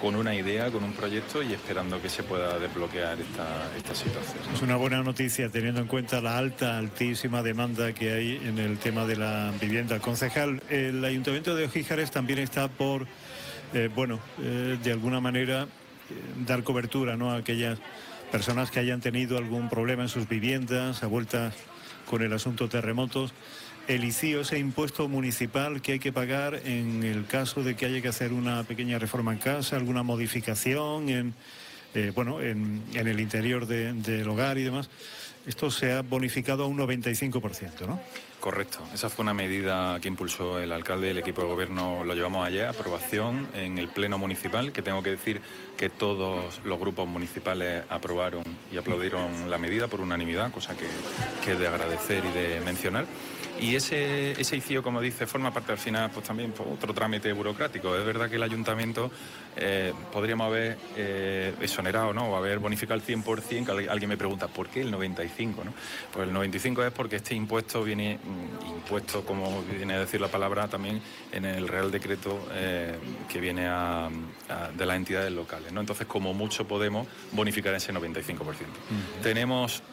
con una idea, con un proyecto y esperando que se pueda desbloquear esta situación. Es una buena noticia teniendo en cuenta la altísima demanda que hay en el tema de la vivienda. Concejal, el Ayuntamiento de O'Híjares también está por, de alguna manera dar cobertura, ¿no?, a aquellas personas que hayan tenido algún problema en sus viviendas, a vueltas con el asunto terremotos. El ICIO, ese impuesto municipal que hay que pagar en el caso de que haya que hacer una pequeña reforma en casa, alguna modificación en el interior del hogar y demás, esto se ha bonificado a un 95%, ¿no? Correcto, esa fue una medida que impulsó el alcalde y el equipo de gobierno, lo llevamos ayer a aprobación en el pleno municipal, que tengo que decir que todos los grupos municipales aprobaron y aplaudieron la medida por unanimidad, cosa que es de agradecer y de mencionar. Y ese ICIO, como dice, forma parte al final pues también por otro trámite burocrático. Es verdad que el ayuntamiento podríamos haber exonerado, ¿no?, o haber bonificado el 100%, que alguien me pregunta, ¿por qué el 95%? ¿no? Pues el 95% es porque este impuesto viene impuesto, como viene a decir la palabra, también en el Real Decreto que viene de las entidades locales, ¿no? Entonces, como mucho podemos bonificar ese 95%. Tenemos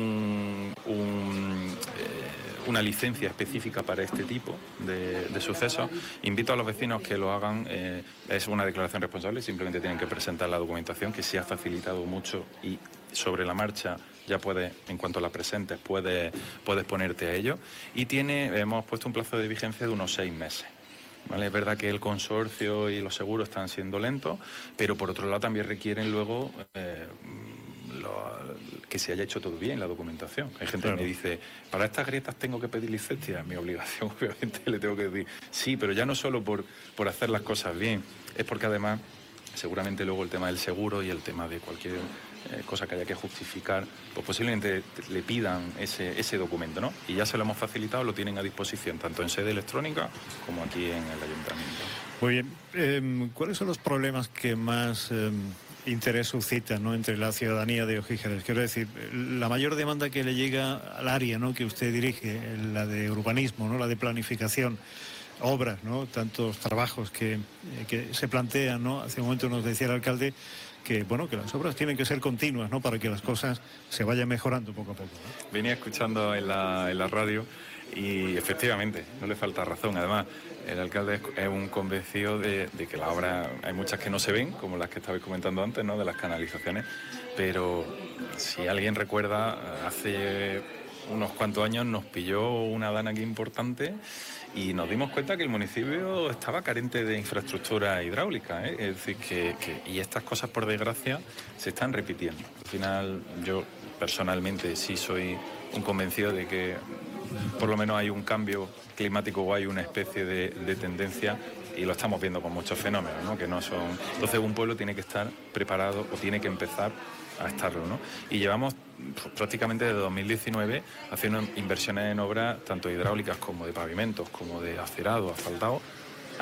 una licencia específica para este tipo de sucesos. Invito a los vecinos que lo hagan. Es una declaración responsable, simplemente tienen que presentar la documentación, que se ha facilitado mucho y sobre la marcha ya puedes, en cuanto la presentes, puedes ponerte a ello. Y hemos puesto un plazo de vigencia de unos 6 meses. ¿Vale? Es verdad que el consorcio y los seguros están siendo lentos, pero por otro lado también requieren luego que se haya hecho todo bien la documentación. Hay gente que me dice, para estas grietas tengo que pedir licencia. Mi obligación, obviamente, le tengo que decir, sí, pero ya no solo por hacer las cosas bien, es porque además seguramente luego el tema del seguro y el tema de cualquier cosa que haya que justificar, pues posiblemente le pidan ese documento, ¿no? Y ya se lo hemos facilitado, lo tienen a disposición tanto en sede electrónica como aquí en el ayuntamiento. Muy bien. ¿Cuáles son los problemas que más interés suscitan, ¿no?, entre la ciudadanía de O'Híjares? Quiero decir, la mayor demanda que le llega al área, ¿no?, que usted dirige, la de urbanismo, ¿no?, la de planificación, obras, ¿no?, tantos trabajos que se plantean, ¿no? Hace un momento nos decía el alcalde que las obras tienen que ser continuas, ¿no?, para que las cosas se vayan mejorando poco a poco, ¿no? Venía escuchando en la radio y efectivamente, no le falta razón. Además, el alcalde es un convencido de que las obras, hay muchas que no se ven, como las que estabais comentando antes, ¿no?, de las canalizaciones, pero si alguien recuerda, hace unos cuantos años nos pilló una dana aquí importante y nos dimos cuenta que el municipio estaba carente de infraestructura hidráulica, ¿eh? Es decir, y estas cosas, por desgracia, se están repitiendo. Al final, yo personalmente sí soy un convencido de que por lo menos hay un cambio climático o hay una especie de tendencia, y lo estamos viendo con muchos fenómenos, ¿no?, que no son... Entonces un pueblo tiene que estar preparado o tiene que empezar a estarlo, ¿no? Y llevamos prácticamente desde 2019 haciendo inversiones en obras tanto hidráulicas como de pavimentos, como de acerado, asfaltado,